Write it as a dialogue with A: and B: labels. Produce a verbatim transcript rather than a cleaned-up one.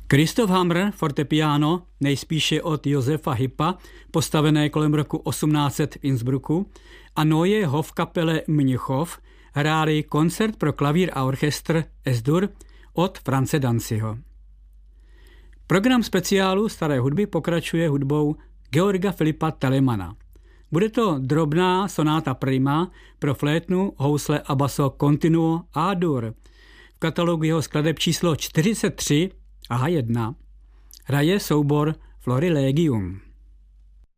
A: Christoph Hammer, fortepiano, nejspíše od Josefa Hippa, postavené kolem roku osmnáct set v Innsbrucku, a Neue Hofkapelle Mnichov hráli koncert pro klavír a orchestr S-dur od Franze Danziho. Program speciálu Staré hudby pokračuje hudbou Georga Filipa Telemana. Bude to drobná sonáta prima pro flétnu, housle a basso continuo A-dur. V katalogu jeho skladeb číslo čtyřicet tři a jedna hraje soubor Florilegium.